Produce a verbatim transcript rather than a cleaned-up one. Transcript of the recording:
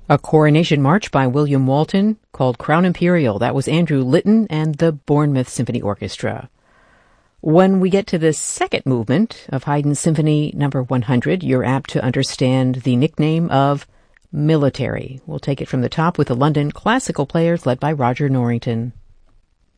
A coronation march by William Walton called Crown Imperial. That was Andrew Litton and the Bournemouth Symphony Orchestra. When we get to the second movement of Haydn's Symphony Number one hundred, you're apt to understand the nickname of Military. We'll take it from the top with the London Classical Players led by Roger Norrington.